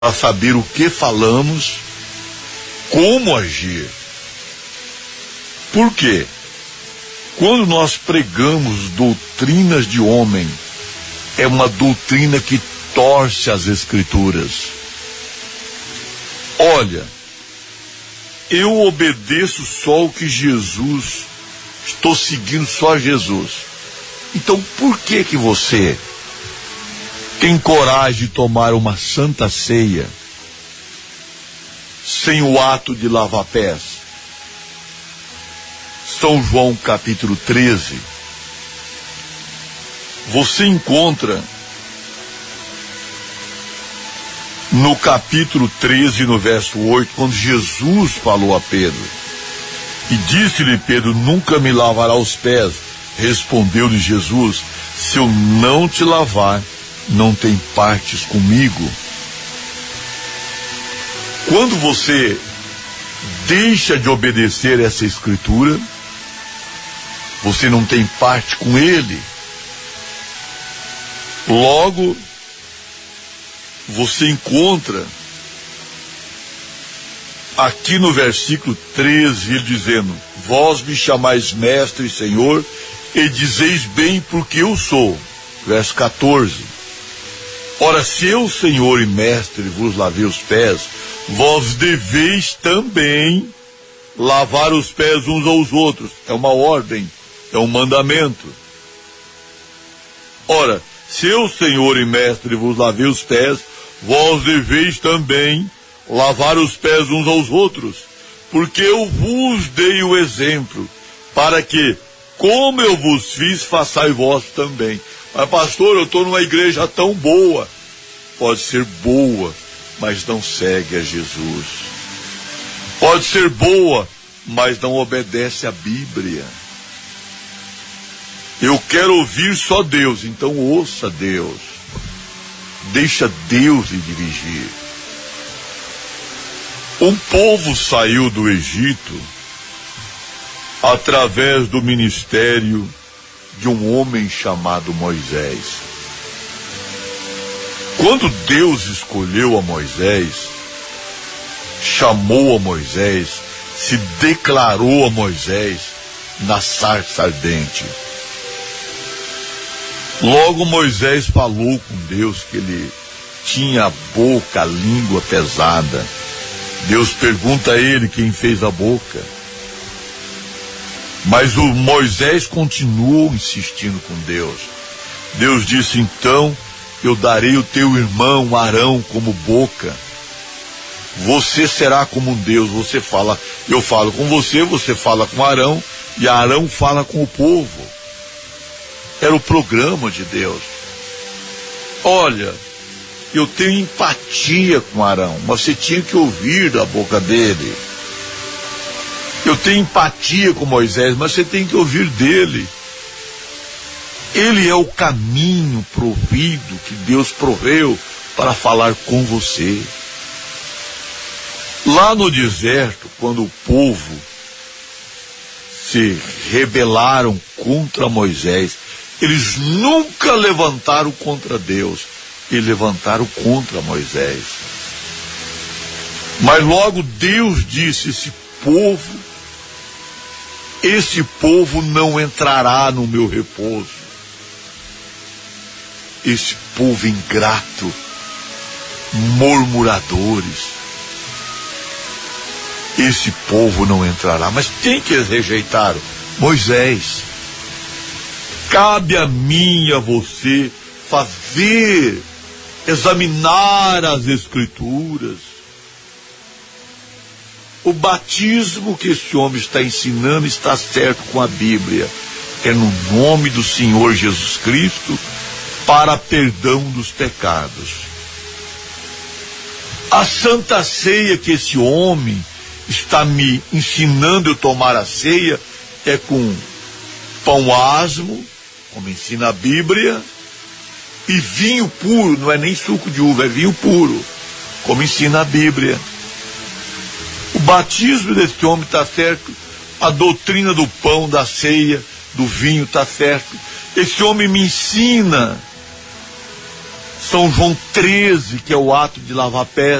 para saber o que falamos, como agir. Por quê? Quando nós pregamos doutrinas de homem, é uma doutrina que torce as Escrituras. Olha, eu obedeço só o que Jesus, estou seguindo só Jesus. Então por que você tem coragem de tomar uma santa ceia sem o ato de lavar pés? São João capítulo 13. Você encontra no capítulo 13, no verso 8, quando Jesus falou a Pedro, e disse-lhe Pedro: nunca me lavará os pés. Respondeu-lhe Jesus: se eu não te lavar, não tem partes comigo. Quando você deixa de obedecer essa escritura, você não tem parte com ele. Logo, você encontra aqui no versículo 13, ele dizendo: vós me chamais mestre e senhor, e dizeis bem, porque eu sou. Verso 14: ora, se eu, senhor e mestre, vos lavei os pés, vós deveis também lavar os pés uns aos outros. É uma ordem, é um mandamento. Ora, se eu, senhor e mestre, vos lavei os pés, vós deveis também lavar os pés uns aos outros, porque eu vos dei o exemplo, para que, como eu vos fiz, façais vós também. Mas pastor, eu estou numa igreja tão boa. Pode ser boa, mas não segue a Jesus. Pode ser boa, mas não obedece à Bíblia. Eu quero ouvir só Deus, então ouça Deus. Deixa Deus lhe dirigir. Um povo saiu do Egito através do ministério de um homem chamado Moisés. Quando Deus escolheu a Moisés, chamou a Moisés, se declarou a Moisés na sarça ardente. Logo Moisés falou com Deus que ele tinha a boca, a língua pesada. Deus pergunta a ele quem fez a boca. Mas o Moisés continuou insistindo com Deus. Deus disse: então eu darei o teu irmão Arão como boca. Você será como um Deus. Você fala, eu falo com você, você fala com Arão, e Arão fala com o povo. Era o programa de Deus. Olha, eu tenho empatia com Arão, mas você tinha que ouvir da boca dele. Eu tenho empatia com Moisés, mas você tem que ouvir dele. Ele é o caminho provido que Deus proveu para falar com você. Lá no deserto, quando o povo se rebelaram contra Moisés, eles nunca levantaram contra Deus, eles levantaram contra Moisés. Mas logo Deus disse: esse povo não entrará no meu repouso. Esse povo ingrato, murmuradores, esse povo não entrará. Mas quem que eles rejeitaram? Moisés. Cabe a mim e a você fazer, examinar as Escrituras. O batismo que esse homem está ensinando está certo com a Bíblia. É no nome do Senhor Jesus Cristo, para perdão dos pecados. A santa ceia que esse homem está me ensinando a tomar a ceia é com pão asmo, como ensina a Bíblia, e vinho puro. Não é nem suco de uva, é vinho puro, como ensina a Bíblia. O batismo desse homem está certo, a doutrina do pão, da ceia, do vinho está certo. Esse homem me ensina São João 13, que é o ato de lavar pés.